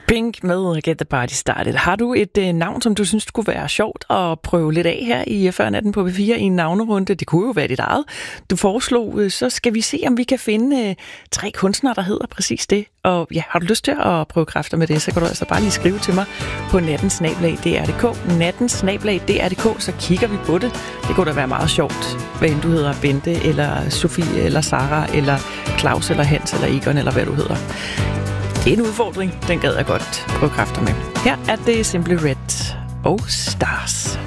Pink med Get the Party Started. Har du et navn, som du synes kunne være sjovt at prøve lidt af her i Før Natten på P4 i en navnerunde? Det kunne jo være dit eget. Du foreslog, så skal vi se, om vi kan finde 3 kunstnere, der hedder præcis det. Og ja, har du lyst til at prøve kræfter med det, så kan du altså bare lige skrive til mig på natten@dr.dk. Natten@dr.dk, så kigger vi på det. Det kunne da være meget sjovt, hvad end du hedder, Bente, eller Sofie, eller Sara, eller Claus, eller Hans, eller Egon, eller hvad du hedder. Det er en udfordring, den gad jeg godt prøve kræfter med. Her er det Simply Red og Stars.